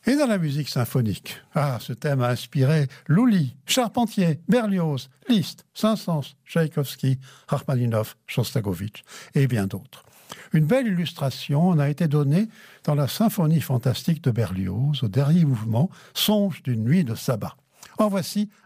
Et dans la musique symphonique, ce thème a inspiré Lully, Charpentier, Berlioz, Liszt, Saint-Saëns, Tchaïkovski, Rachmaninoff, Shostakovich et bien d'autres. Une belle illustration en a été donnée dans la symphonie fantastique de Berlioz, au dernier mouvement, Songe d'une nuit de sabbat. En voici